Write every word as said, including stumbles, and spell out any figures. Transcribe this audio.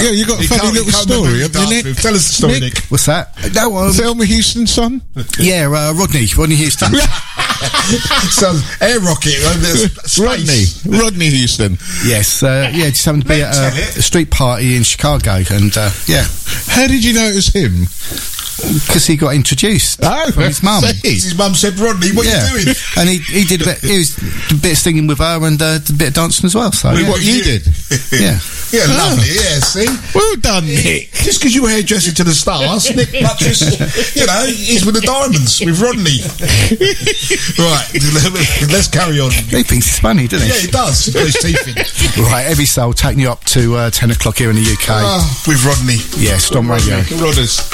Yeah, you got a He funny can't- he little can't remember story, who haven't you, he Nick? danced with. Tell us the story, Nick. What's that? No, um, Thelma Houston's son? yeah, uh, Rodney, Rodney Houston. So, air rocket, uh, there's space. Rodney. Rodney Houston. Yes, uh, yeah, just happened to be at Tell a, it. a street party in Chicago, and uh, yeah, How did you notice him? because he got introduced Oh, from his mum. see. His mum said, Rodney, what Yeah, are you doing? and he he did a bit. He was a bit of singing with her and uh, did a bit of dancing as well. So Wait, yeah. what you did? yeah. Yeah, lovely, yeah, see? Well done, Nick. Just because you were hairdressing to the stars, Nick Buttress, you know, he's with the diamonds, with Rodney. Right, let's carry on. He thinks it's funny, doesn't he? Yeah, he does. He's got his teeth in. Right, every soul taking you up to uh, ten o'clock here in the U K. Ah, with Rodney. Yeah, Storm Radio. Rodders.